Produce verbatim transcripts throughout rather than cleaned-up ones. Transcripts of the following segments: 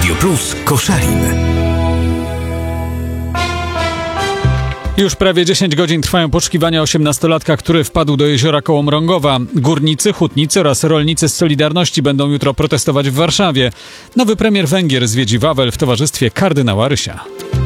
Radio Plus Koszalin. Już prawie dziesięć godzin trwają poszukiwania osiemnastolatka, który wpadł do jeziora koło Mrągowa. Górnicy, hutnicy oraz rolnicy z Solidarności będą jutro protestować w Warszawie. Nowy premier Węgier zwiedzi Wawel w towarzystwie kardynała Rysia.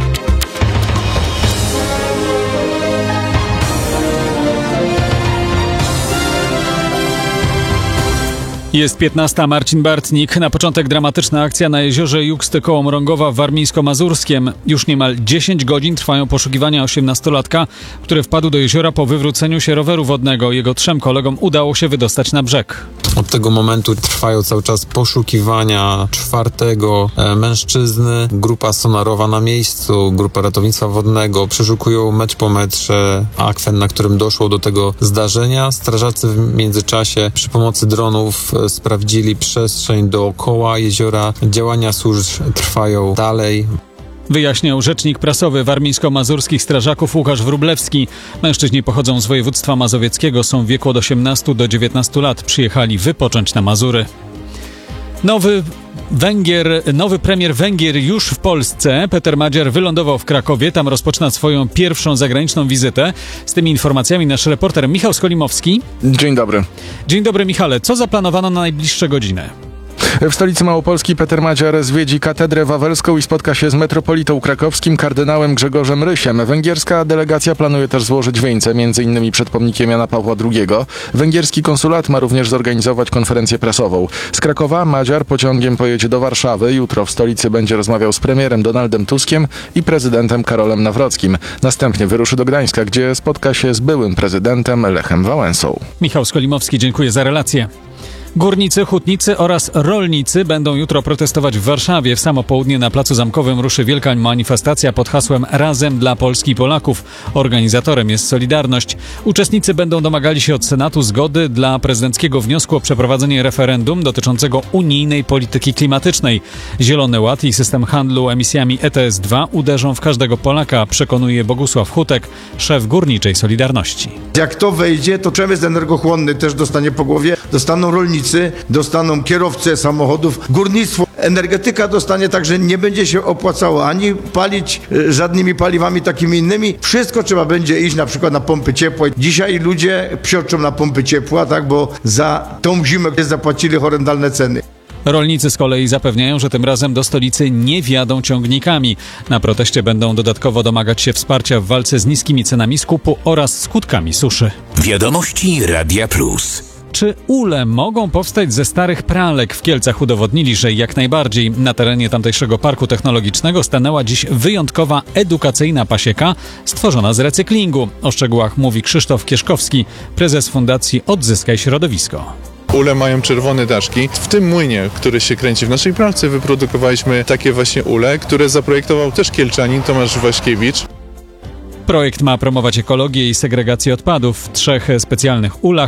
Jest piętnasta, Marcin Bartnik. Na początek dramatyczna akcja na jeziorze Juksty koło Mrągowa w Warmińsko-Mazurskiem. Już niemal dziesięć godzin trwają poszukiwania osiemnastolatka, który wpadł do jeziora po wywróceniu się roweru wodnego. Jego trzem kolegom udało się wydostać na brzeg. Od tego momentu trwają cały czas poszukiwania czwartego e, mężczyzny. Grupa sonarowa na miejscu, grupa ratownictwa wodnego przeszukują metr po metrze akwen, na którym doszło do tego zdarzenia. Strażacy w międzyczasie przy pomocy dronów e, sprawdzili przestrzeń dookoła jeziora. Działania służb trwają dalej. Wyjaśniał rzecznik prasowy warmińsko-mazurskich strażaków Łukasz Wróblewski. Mężczyźni pochodzą z województwa mazowieckiego, są w wieku od osiemnastu do dziewiętnastu lat. Przyjechali wypocząć na Mazury. Nowy Węgier, nowy premier Węgier już w Polsce. Peter Madziar wylądował w Krakowie. Tam rozpoczyna swoją pierwszą zagraniczną wizytę. Z tymi informacjami nasz reporter Michał Skolimowski. Dzień dobry. Dzień dobry, Michale. Co zaplanowano na najbliższe godziny? W stolicy Małopolski Peter Madziar zwiedzi katedrę wawelską i spotka się z metropolitą krakowskim kardynałem Grzegorzem Rysiem. Węgierska delegacja planuje też złożyć wieńce, między innymi przed pomnikiem Jana Pawła drugiego. Węgierski konsulat ma również zorganizować konferencję prasową. Z Krakowa Madziar pociągiem pojedzie do Warszawy. Jutro w stolicy będzie rozmawiał z premierem Donaldem Tuskiem i prezydentem Karolem Nawrockim. Następnie wyruszy do Gdańska, gdzie spotka się z byłym prezydentem Lechem Wałęsą. Michał Skolimowski, dziękuję za relację. Górnicy, hutnicy oraz rolnicy będą jutro protestować w Warszawie. W samo południe na Placu Zamkowym ruszy wielka manifestacja pod hasłem Razem dla Polski i Polaków. Organizatorem jest Solidarność. Uczestnicy będą domagali się od Senatu zgody dla prezydenckiego wniosku o przeprowadzenie referendum dotyczącego unijnej polityki klimatycznej. Zielony Ład i system handlu emisjami E T S dwa uderzą w każdego Polaka, przekonuje Bogusław Hutek, szef Górniczej Solidarności. Jak to wejdzie, to przemysł energochłonny też dostanie po głowie, dostaną rolnicy, dostaną kierowcy samochodów, górnictwo, energetyka dostanie, także nie będzie się opłacało ani palić żadnymi paliwami takimi innymi. Wszystko trzeba będzie iść na przykład na pompy ciepła. Dzisiaj ludzie psioczą na pompy ciepła, tak, bo za tą zimę zapłacili horrendalne ceny. Rolnicy z kolei zapewniają, że tym razem do stolicy nie wjadą ciągnikami. Na proteście będą dodatkowo domagać się wsparcia w walce z niskimi cenami skupu oraz skutkami suszy. Wiadomości Radia Plus. Czy ule mogą powstać ze starych pralek? W Kielcach udowodnili, że jak najbardziej. Na terenie tamtejszego parku technologicznego stanęła dziś wyjątkowa edukacyjna pasieka stworzona z recyklingu. O szczegółach mówi Krzysztof Kieszkowski, prezes Fundacji Odzyskaj Środowisko. Ule mają czerwone daszki. W tym młynie, który się kręci w naszej pralce, wyprodukowaliśmy takie właśnie ule, które zaprojektował też Kielczanin Tomasz Waśkiewicz. Projekt ma promować ekologię i segregację odpadów w trzech specjalnych ulach.